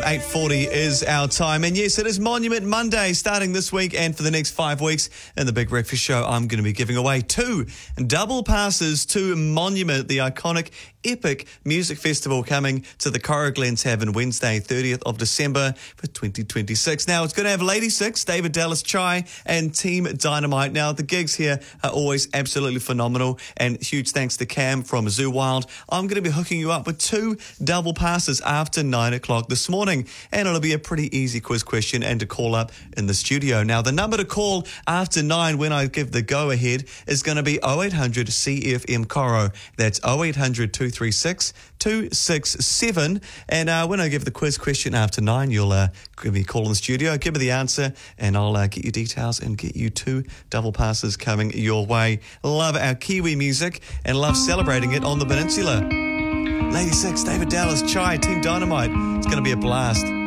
8:40 is our time. And yes, it is Monument Monday starting this week and for the next 5 weeks. In the Big Breakfast Show, I'm going to be giving away 2 double passes to Monument, the iconic, epic music festival coming to the Corriglens Tavern Wednesday, 30th of December for 2026. Now, it's going to have Lady Six, David Dallas Chai, and Team Dynamite. Now, the gigs here are always absolutely phenomenal, and huge thanks to Cam from Zoo Wild. I'm going to be hooking you up with 2 double passes after 9 o'clock this morning, and it'll be a pretty easy quiz question and to call up in the studio. Now, the number to call after 9 when I give the go-ahead is going to be 0800 CFM Coro. That's 0800 236 267. And when I give the quiz question after 9, you'll give me a call in the studio, give me the answer, and I'll get you details and get you 2 double passes coming your way. Love our Kiwi music and love celebrating it on the peninsula. Lady Six, David Dallas Chai, Team Dynamite. It's going to be a blast.